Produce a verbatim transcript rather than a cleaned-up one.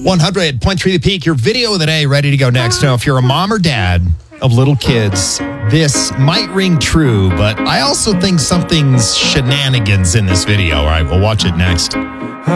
one hundred point three The Peak, your video of the day, ready to go next. Now, if you're a mom or dad of little kids, this might ring true, but I also think something's shenanigans in this video. All right, we'll watch it next.